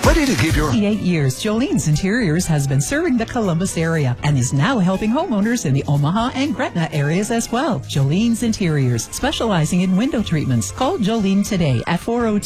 Ready to keep your... 58 years, Jolene's Interiors has been serving the Columbus area and is now helping homeowners in the Omaha and Gretna areas as well. Jolene's Interiors, specializing in window treatments. Call Jolene today at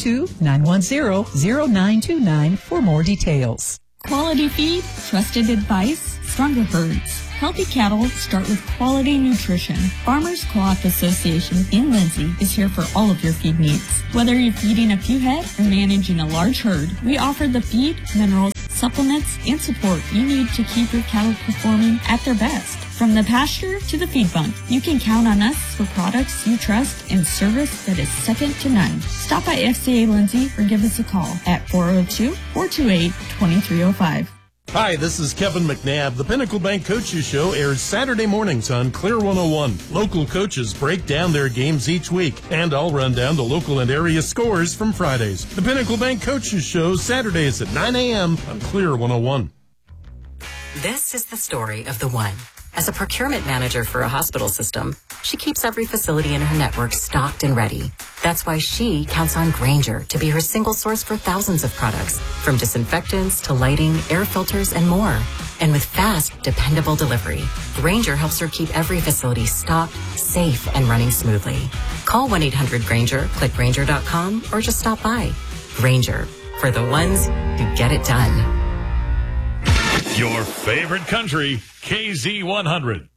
402-910-0929 for more details. Quality feed, trusted advice, stronger herds. Healthy cattle start with quality nutrition. Farmers Co-op Association in Lindsay is here for all of your feed needs. Whether you're feeding a few head or managing a large herd, we offer the feed, minerals, supplements, and support you need to keep your cattle performing at their best. From the pasture to the feed bunk, you can count on us for products you trust and service that is second to none. Stop by FCA Lindsay or give us a call at 402-428-2305. Hi, this is Kevin McNabb. The Pinnacle Bank Coaches Show airs Saturday mornings on Clear 101. Local coaches break down their games each week, and I'll run down the local and area scores from Fridays. The Pinnacle Bank Coaches Show, Saturdays at 9 a.m. on Clear 101. This is the story of the one. As a procurement manager for a hospital system, she keeps every facility in her network stocked and ready. That's why she counts on Grainger to be her single source for thousands of products, from disinfectants to lighting, air filters, and more. And with fast, dependable delivery, Grainger helps her keep every facility stocked, safe, and running smoothly. Call 1-800-GRAINGER, click Grainger.com, or just stop by. Grainger, for the ones who get it done. Your favorite country, KZ100.